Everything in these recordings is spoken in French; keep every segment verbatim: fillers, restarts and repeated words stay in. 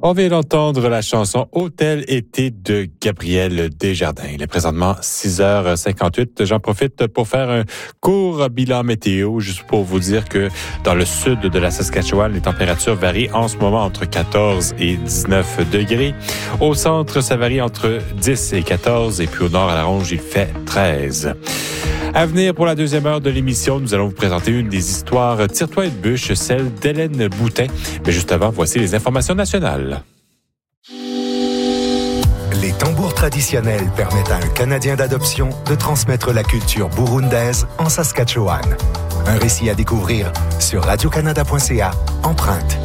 On vient d'entendre la chanson Hôtel été de Gabriel Desjardins. Il est présentement six heures cinquante-huit. J'en profite pour faire un court bilan météo, juste pour vous dire que dans le sud de la Saskatchewan, les températures varient en ce moment entre quatorze et dix-neuf degrés. Au centre, ça varie entre dix et quatorze. Et puis au nord, à la Ronge, il fait treize. À venir pour la deuxième heure de l'émission, nous allons vous présenter une des histoires tire-toi et de bûche, celle d'Hélène Boutin. Mais juste avant, voici les informations nationales. Les tambours traditionnels permettent à un Canadien d'adoption de transmettre la culture burundaise en Saskatchewan. Un récit à découvrir sur radio canada point c a, empreinte.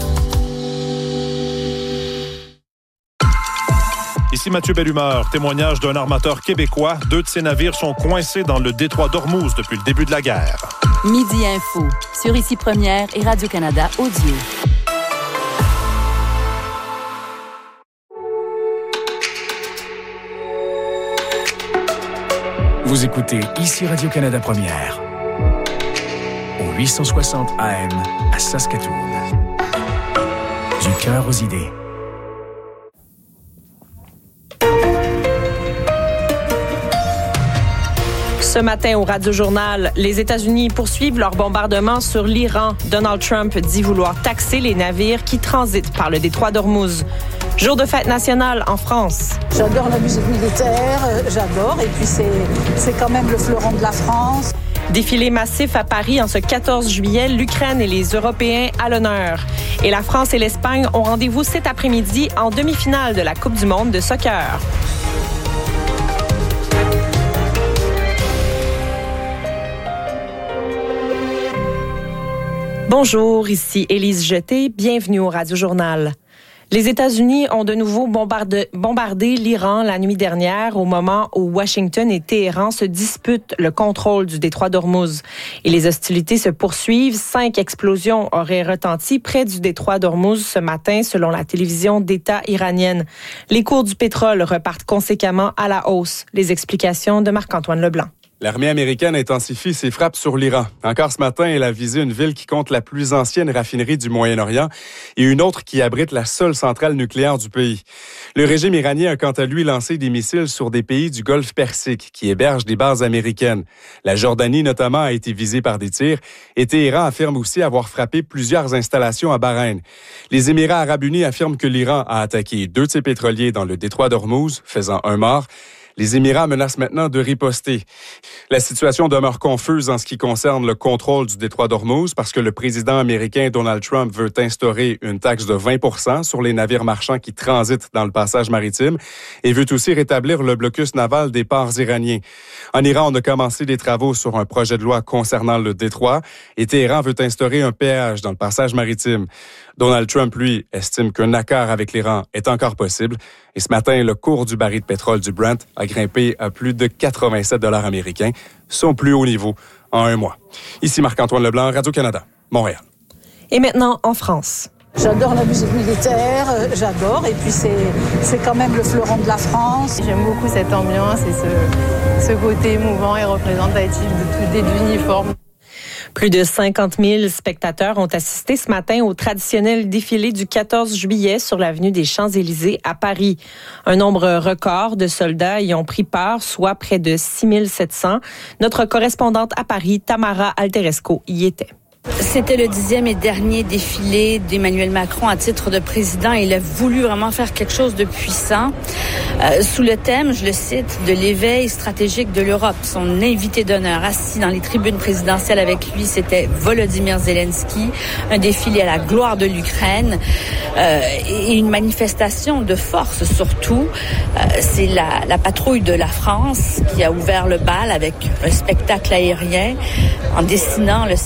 Ici Mathieu Bellumeur, témoignage d'un armateur québécois. Deux de ses navires sont coincés dans le détroit d'Ormuz depuis le début de la guerre. Midi Info, sur Ici Première et Radio-Canada Audio. Vous écoutez Ici Radio-Canada Première, au huit cent soixante A M à Saskatoon. Du cœur aux idées. Ce matin au Radio-Journal, les États-Unis poursuivent leur bombardement sur l'Iran. Donald Trump dit vouloir taxer les navires qui transitent par le détroit d'Ormuz. Jour de fête nationale en France. J'adore la musique militaire, euh, j'adore. Et puis c'est, c'est quand même le fleuron de la France. Défilé massif à Paris en ce quatorze juillet, l'Ukraine et les Européens à l'honneur. Et la France et l'Espagne ont rendez-vous cet après-midi en demi-finale de la Coupe du monde de soccer. Bonjour, ici Élise Jeté, bienvenue au Radio-Journal. Les États-Unis ont de nouveau bombardé, bombardé l'Iran la nuit dernière au moment où Washington et Téhéran se disputent le contrôle du détroit d'Ormuz. Et les hostilités se poursuivent. Cinq explosions auraient retenti près du détroit d'Ormuz ce matin, selon la télévision d'État iranienne. Les cours du pétrole repartent conséquemment à la hausse. Les explications de Marc-Antoine Leblanc. L'armée américaine intensifie ses frappes sur l'Iran. Encore ce matin, elle a visé une ville qui compte la plus ancienne raffinerie du Moyen-Orient et une autre qui abrite la seule centrale nucléaire du pays. Le régime iranien a quant à lui lancé des missiles sur des pays du Golfe Persique qui hébergent des bases américaines. La Jordanie notamment a été visée par des tirs et Téhéran affirme aussi avoir frappé plusieurs installations à Bahreïn. Les Émirats arabes unis affirment que l'Iran a attaqué deux de ses pétroliers dans le détroit d'Ormuz, faisant un mort. Les Émirats menacent maintenant de riposter. La situation demeure confuse en ce qui concerne le contrôle du détroit d'Ormuz parce que le président américain Donald Trump veut instaurer une taxe de vingt pour cent sur les navires marchands qui transitent dans le passage maritime et veut aussi rétablir le blocus naval des ports iraniens. En Iran, on a commencé des travaux sur un projet de loi concernant le détroit et Téhéran veut instaurer un péage dans le passage maritime. Donald Trump, lui, estime qu'un accord avec l'Iran est encore possible. Et ce matin, le cours du baril de pétrole du Brent a grimpé à plus de quatre-vingt-sept dollars américains, son plus haut niveau en un mois. Ici Marc-Antoine Leblanc, Radio-Canada, Montréal. Et maintenant, en France. J'adore la musique militaire, euh, j'adore. Et puis c'est, c'est quand même le fleuron de la France. J'aime beaucoup cette ambiance et ce, ce côté émouvant et représentatif de tout des uniformes. Plus de cinquante mille spectateurs ont assisté ce matin au traditionnel défilé du quatorze juillet sur l'avenue des Champs-Élysées à Paris. Un nombre record de soldats y ont pris part, soit près de six mille sept cents. Notre correspondante à Paris, Tamara Alteresco, y était. C'était le dixième et dernier défilé d'Emmanuel Macron à titre de président. Il a voulu vraiment faire quelque chose de puissant. Euh, sous le thème, je le cite, de l'éveil stratégique de l'Europe. Son invité d'honneur assis dans les tribunes présidentielles avec lui, c'était Volodymyr Zelensky. Un défilé à la gloire de l'Ukraine euh, et une manifestation de force surtout. Euh, c'est la, la patrouille de la France qui a ouvert le bal avec un spectacle aérien en dessinant le